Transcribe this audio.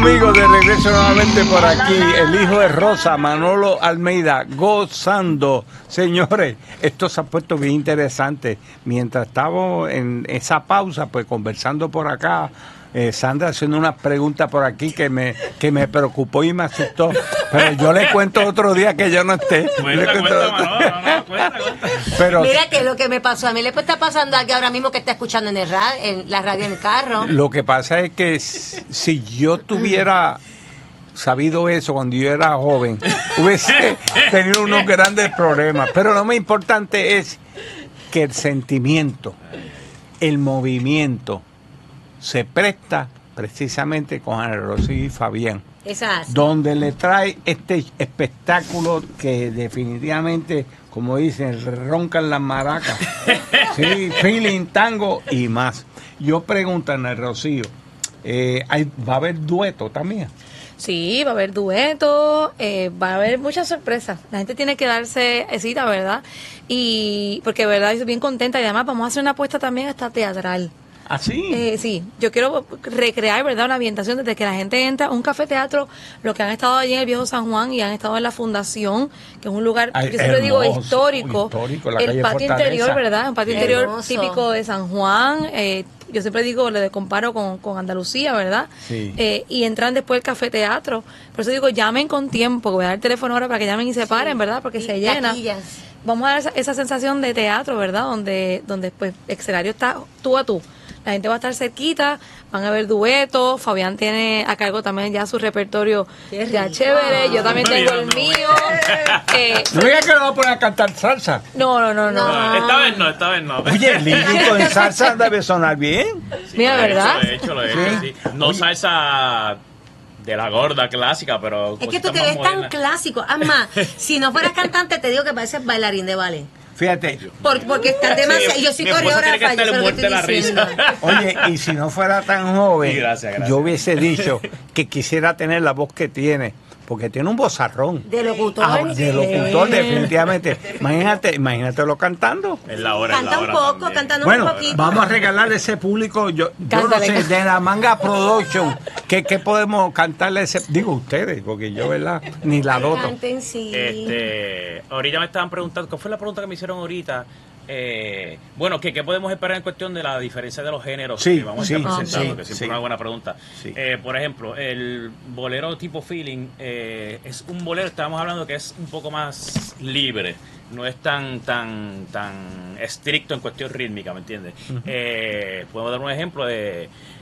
amigos, de regreso nuevamente por aquí, el hijo de Rosa, Manolo Almeida, gozando. Señores, esto se ha puesto bien interesante. Mientras estábamos en esa pausa, pues conversando por acá, Sandra haciendo unas preguntas por aquí que me preocupó y me asustó. Pero yo le cuento otro día que yo no esté. Cuenta. Pero, mira que lo que me pasó a mí le está pasando a alguien ahora mismo que está escuchando en la radio en el carro. lo que pasa es que si yo tuviera sabido eso cuando yo era joven, hubiese tenido unos grandes problemas. Pero lo más importante es que el sentimiento, el movimiento, se presta precisamente con Ana Rocío y Fabián, donde le trae este espectáculo que definitivamente, como dicen, roncan las maracas. Sí, feeling, tango y más. Yo pregunto a Ana Rocío, ¿va a haber dueto también? Sí, va a haber duetos, va a haber muchas sorpresas. La gente tiene que darse cita, ¿verdad? Y porque, ¿verdad? Estoy bien contenta y además vamos a hacer una apuesta también hasta teatral. ¿Ah, sí? Sí, yo quiero recrear, ¿verdad?, una ambientación desde que la gente entra a un café teatro, los que han estado allí en el Viejo San Juan y han estado en la Fundación, que es un lugar, yo siempre digo, histórico. El patio interior, ¿verdad? Un patio interior hermoso, típico de San Juan. Yo siempre digo, le comparo con Andalucía, ¿verdad? Sí. Y entran después el café teatro. Por eso digo, llamen con tiempo, voy a dar el teléfono ahora para que llamen y se paren, ¿verdad? Porque se llena. Vamos a dar esa sensación de teatro, ¿verdad? Donde pues el escenario está tú a tú. La gente va a estar cerquita, van a haber duetos. Fabián tiene a cargo también ya su repertorio ya chévere. Yo también tengo el mío. ¿No digas que lo va a poner a cantar salsa? No. Esta vez no. Oye, Lili con salsa debe sonar bien. Sí, mira, ¿verdad? Lo he hecho, sí. No salsa de la gorda clásica, pero es que tú te ves tan clásico. Además, si no fueras cantante, te digo que pareces bailarín de ballet. Fíjate. Porque está demasiado. Sí, yo soy coreógrafa, yo sé lo que estoy diciendo. Oye, y si no fuera tan joven, sí, gracias. Yo hubiese dicho que quisiera tener la voz que tiene, porque tiene un vozarrón. De locutor. De locutor, definitivamente. Imagínatelo cantando. Es la hora. Canta un poco, bueno, cantando un poquito. Vamos a regalarle a ese público, yo no sé, de la Manga Production, ¿qué podemos cantarle a ese? Digo ustedes, porque yo, ¿verdad? Ni la doto. Canten, sí. Ahorita me estaban preguntando, ¿cuál fue la pregunta que me hicieron ahorita? Bueno, ¿qué podemos esperar en cuestión de la diferencia de los géneros que vamos a estar presentando? Que siempre es una buena pregunta. Sí. Por ejemplo, el bolero tipo feeling es un bolero, estábamos hablando que es un poco más libre, no es tan estricto en cuestión rítmica, ¿me entiendes? Podemos dar un ejemplo de